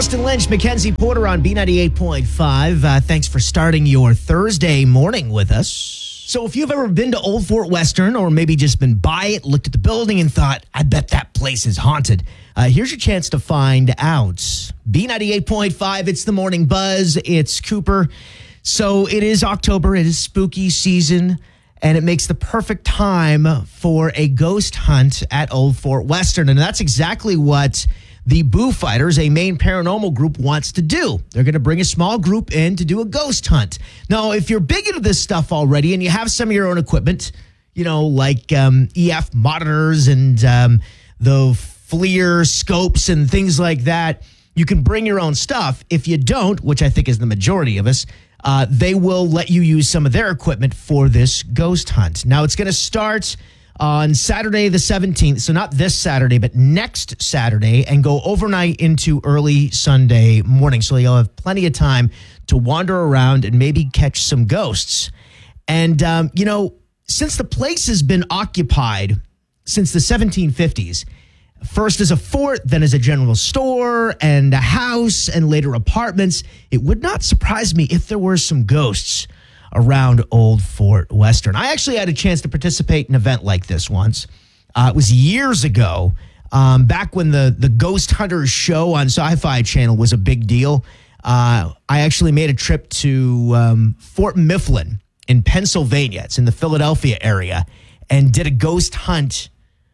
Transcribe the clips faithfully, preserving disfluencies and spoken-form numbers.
Austin Lynch, Mackenzie Porter on B ninety-eight point five. Uh, thanks for starting your Thursday morning with us. So if you've ever been to Old Fort Western or maybe just been by it, looked at the building and thought, I bet that place is haunted, uh, here's your chance to find out. B ninety-eight point five, it's the Morning Buzz. It's Cooper. So it is October. It is spooky season, and it makes the perfect time for a ghost hunt at Old Fort Western. And that's exactly what the Boo Fighters, a Maine paranormal group, wants to do. They're going to bring a small group in to do a ghost hunt. Now, if you're big into this stuff already and you have some of your own equipment, you know, like um, E F monitors and um, the FLIR scopes and things like that, you can bring your own stuff. If you don't, which I think is the majority of us, uh, they will let you use some of their equipment for this ghost hunt. Now, it's going to start on Saturday the seventeenth, so not this Saturday, but next Saturday, and go overnight into early Sunday morning. So you'll have plenty of time to wander around and maybe catch some ghosts. And, um, you know, since the place has been occupied since the seventeen fifties, first as a fort, then as a general store and a house, and later apartments, it would not surprise me if there were some ghosts around Old Fort Western. I actually had a chance to participate in an event like this once. Uh, it was years ago, um, back when the, the Ghost Hunters show on Sci-Fi Channel was a big deal. Uh, I actually made a trip to um, Fort Mifflin in Pennsylvania. It's in the Philadelphia area, and did a ghost hunt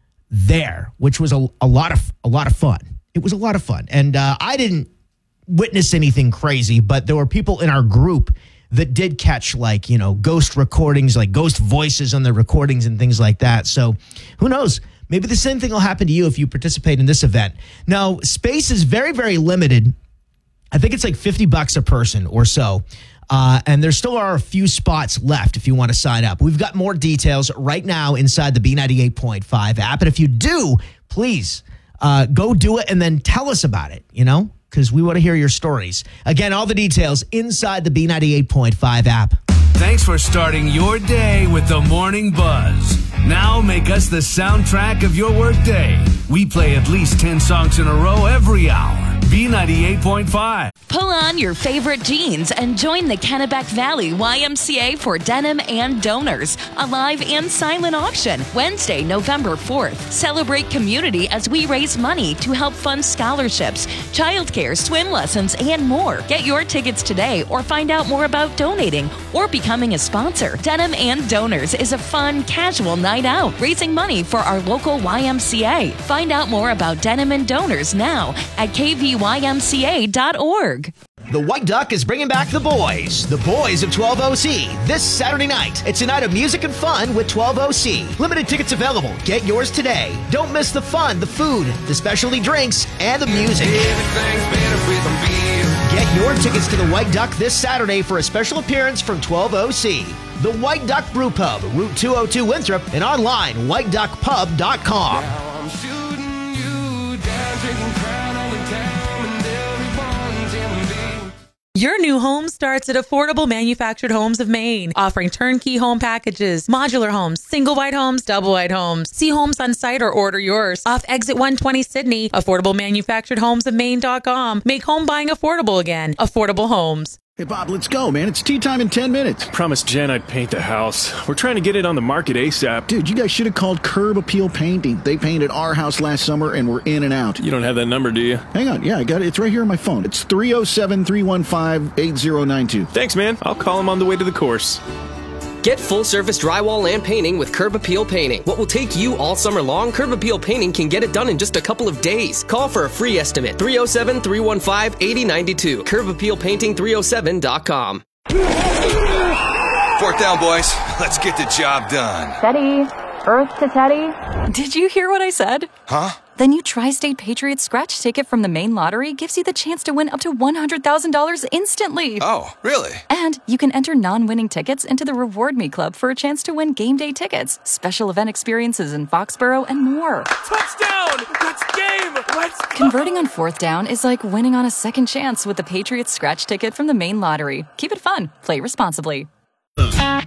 there, which was a, a lot of a lot of fun. It was a lot of fun, and uh, I didn't witness anything crazy, but there were people in our group that did catch, like, you know, ghost recordings, like ghost voices on the recordings and things like that. So who knows? Maybe the same thing will happen to you if you participate in this event. Now, space is very, very limited. I think it's like fifty bucks a person or so. Uh, and there still are a few spots left if you want to sign up. We've got more details right now inside the B ninety-eight point five app. And if you do, please uh, go do it and then tell us about it, you know? Because we want to hear your stories. Again, all the details inside the B ninety-eight point five app. Thanks for starting your day with the Morning Buzz. Now make us the soundtrack of your workday. We play at least ten songs in a row every hour. B ninety-eight point five. Pull on your favorite jeans and join the Kennebec Valley Y M C A for Denim and Donors, a live and silent auction, Wednesday, November fourth. Celebrate community as we raise money to help fund scholarships, childcare, swim lessons, and more. Get your tickets today or find out more about donating or becoming a sponsor. Denim and Donors is a fun, casual night out, raising money for our local Y M C A. Find out more about Denim and Donors now at k v y m c a dot org. The White Duck is bringing back the boys, the boys of twelve O C, this Saturday night. It's a night of music and fun with twelve O C. Limited tickets available. Get yours today. Don't miss the fun, the food, the specialty drinks, and the music. Get your tickets to the White Duck this Saturday for a special appearance from twelve O C. The White Duck Brew Pub, Route two oh two Winthrop, and online, white duck pub dot com. Now I'm shooting you down, drinking Crown all the time, and everyone's in me. Your new home starts at Affordable Manufactured Homes of Maine, offering turnkey home packages, modular homes, single wide homes, double wide homes. See homes on site or order yours. Off Exit one twenty Sydney, affordable manufactured homes of maine dot com. Make home buying affordable again. Affordable Homes. Hey, Bob, let's go, man. It's tea time in ten minutes. Promised Jen I'd paint the house. We're trying to get it on the market ASAP. Dude, you guys should have called Curb Appeal Painting. They painted our house last summer, and we're in and out. You don't have that number, do you? Hang on. Yeah, I got it. It's right here on my phone. It's three oh seven, three one five, eight oh nine two. Thanks, man. I'll call him on the way to the course. Get full-service drywall and painting with Curb Appeal Painting. What will take you all summer long, Curb Appeal Painting can get it done in just a couple of days. Call for a free estimate. three oh seven, three one five, eight oh nine two. curb appeal painting three oh seven dot com. Fourth down, boys. Let's get the job done. Steady. Earth to Teddy. Did you hear what I said? Huh? The new Tri-State Patriots scratch ticket from the Maine Lottery gives you the chance to win up to one hundred thousand dollars instantly. Oh, really? And you can enter non-winning tickets into the Reward Me Club for a chance to win game day tickets, special event experiences in Foxborough, and more. Touchdown! That's game! Let's go! Converting on fourth down is like winning on a second chance with the Patriots scratch ticket from the Maine Lottery. Keep it fun. Play responsibly.